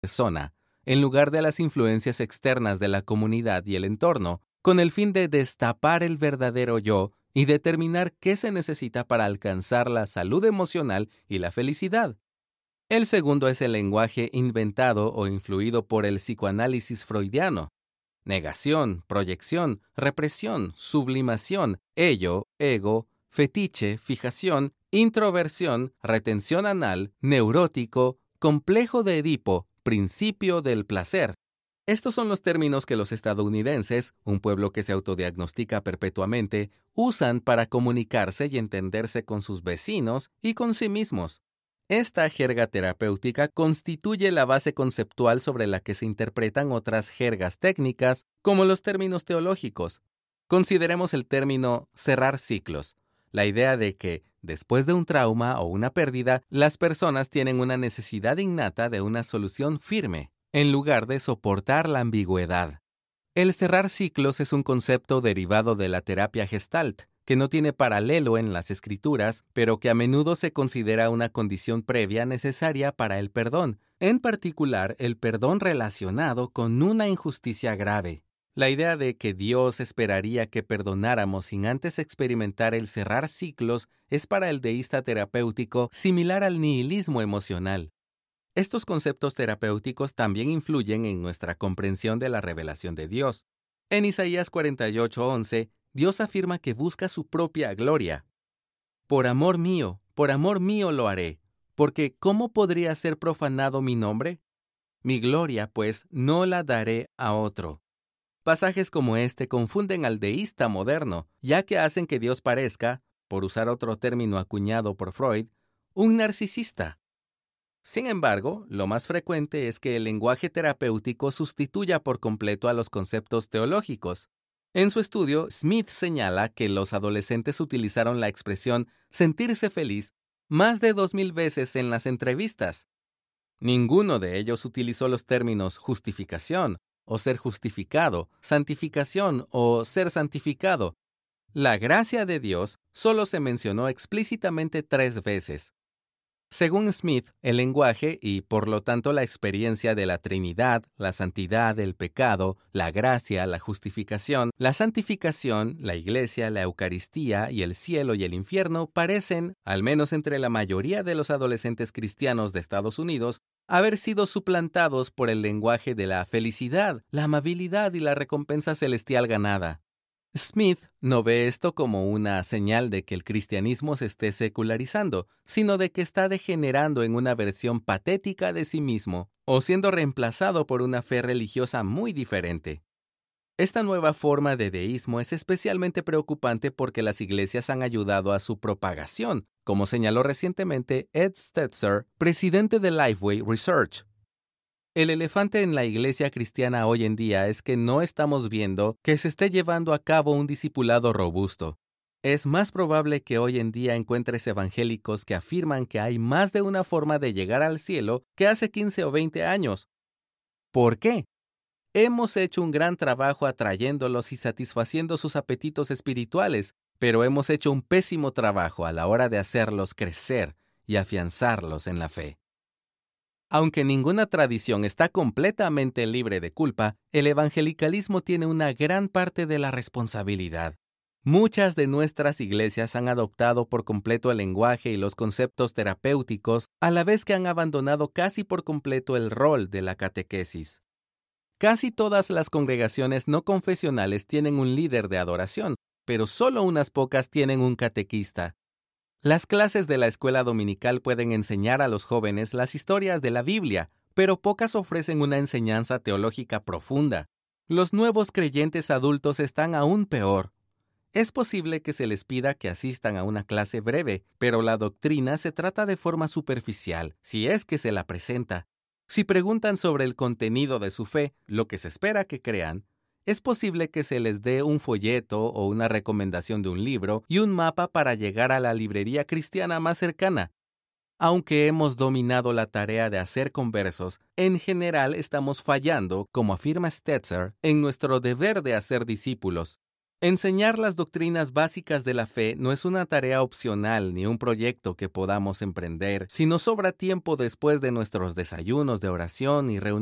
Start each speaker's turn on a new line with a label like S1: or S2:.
S1: persona, en lugar de las influencias externas de la comunidad y el entorno, con el fin de destapar el verdadero yo y determinar qué se necesita para alcanzar la salud emocional y la felicidad. El segundo es el lenguaje inventado o influido por el psicoanálisis freudiano. Negación, proyección, represión, sublimación, ello, ego, fetiche, fijación, introversión, retención anal, neurótico, complejo de Edipo, principio del placer. Estos son los términos que los estadounidenses, un pueblo que se autodiagnostica perpetuamente, usan para comunicarse y entenderse con sus vecinos y con sí mismos. Esta jerga terapéutica constituye la base conceptual sobre la que se interpretan otras jergas técnicas, como los términos teológicos. Consideremos el término cerrar ciclos, la idea de que, después de un trauma o una pérdida, las personas tienen una necesidad innata de una solución firme, en lugar de soportar la ambigüedad. El cerrar ciclos es un concepto derivado de la terapia Gestalt, que no tiene paralelo en las escrituras, pero que a menudo se considera una condición previa necesaria para el perdón, en particular el perdón relacionado con una injusticia grave. La idea de que Dios esperaría que perdonáramos sin antes experimentar el cerrar ciclos es para el deísta terapéutico similar al nihilismo emocional. Estos conceptos terapéuticos también influyen en nuestra comprensión de la revelación de Dios. En Isaías 48:11, Dios afirma que busca su propia gloria. Por amor mío lo haré, porque ¿cómo podría ser profanado mi nombre? Mi gloria, pues, no la daré a otro. Pasajes como este confunden al deísta moderno, ya que hacen que Dios parezca, por usar otro término acuñado por Freud, un narcisista. Sin embargo, lo más frecuente es que el lenguaje terapéutico sustituya por completo a los conceptos teológicos. En su estudio, Smith señala que los adolescentes utilizaron la expresión sentirse feliz más de 2000 veces en las entrevistas. Ninguno de ellos utilizó los términos justificación o ser justificado, santificación o ser santificado. La gracia de Dios solo se mencionó explícitamente 3 veces. Según Smith, el lenguaje y, por lo tanto, la experiencia de la Trinidad, la santidad, el pecado, la gracia, la justificación, la santificación, la Iglesia, la Eucaristía y el cielo y el infierno parecen, al menos entre la mayoría de los adolescentes cristianos de Estados Unidos, haber sido suplantados por el lenguaje de la felicidad, la amabilidad y la recompensa celestial ganada. Smith no ve esto como una señal de que el cristianismo se esté secularizando, sino de que está degenerando en una versión patética de sí mismo, o siendo reemplazado por una fe religiosa muy diferente. Esta nueva forma de deísmo es especialmente preocupante porque las iglesias han ayudado a su propagación, como señaló recientemente Ed Stetzer, presidente de Lifeway Research. El elefante en la iglesia cristiana hoy en día es que no estamos viendo que se esté llevando a cabo un discipulado robusto. Es más probable que hoy en día encuentres evangélicos que afirman que hay más de una forma de llegar al cielo que hace 15 o 20 años. ¿Por qué? Hemos hecho un gran trabajo atrayéndolos y satisfaciendo sus apetitos espirituales, pero hemos hecho un pésimo trabajo a la hora de hacerlos crecer y afianzarlos en la fe. Aunque ninguna tradición está completamente libre de culpa, el evangelicalismo tiene una gran parte de la responsabilidad. Muchas de nuestras iglesias han adoptado por completo el lenguaje y los conceptos terapéuticos, a la vez que han abandonado casi por completo el rol de la catequesis. Casi todas las congregaciones no confesionales tienen un líder de adoración, pero solo unas pocas tienen un catequista. Las clases de la escuela dominical pueden enseñar a los jóvenes las historias de la Biblia, pero pocas ofrecen una enseñanza teológica profunda. Los nuevos creyentes adultos están aún peor. Es posible que se les pida que asistan a una clase breve, pero la doctrina se trata de forma superficial, si es que se la presenta. Si preguntan sobre el contenido de su fe, lo que se espera que crean, es posible que se les dé un folleto o una recomendación de un libro y un mapa para llegar a la librería cristiana más cercana. Aunque hemos dominado la tarea de hacer conversos, en general estamos fallando, como afirma Stetzer, en nuestro deber de hacer discípulos. Enseñar las doctrinas básicas de la fe no es una tarea opcional ni un proyecto que podamos emprender si nos sobra tiempo después de nuestros desayunos de oración y reuniones